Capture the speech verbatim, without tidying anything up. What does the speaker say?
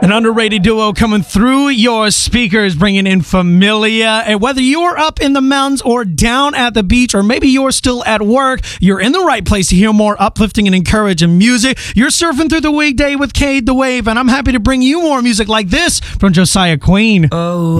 An underrated duo coming through your speakers, bringing in Familia. And whether you're up in the mountains or down at the beach, or maybe you're still at work, you're in the right place to hear more uplifting and encouraging music. You're surfing through the weekday with Cade the Wave, and I'm happy to bring you more music like this from Josiah Queen. Oh.